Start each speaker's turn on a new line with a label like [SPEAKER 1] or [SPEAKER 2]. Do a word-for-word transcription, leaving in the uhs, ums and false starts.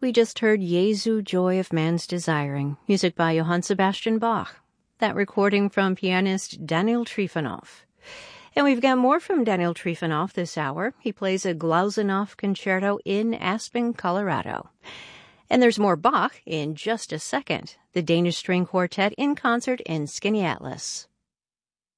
[SPEAKER 1] We just heard Jesu, Joy of Man's Desiring, music by Johann Sebastian Bach. That recording from pianist Daniel Trifonov. And we've got more from Daniel Trifonov this hour. He plays a Glazunov concerto in Aspen, Colorado. And there's more Bach in just a second. The Danish String Quartet in concert in Skinny Atlas.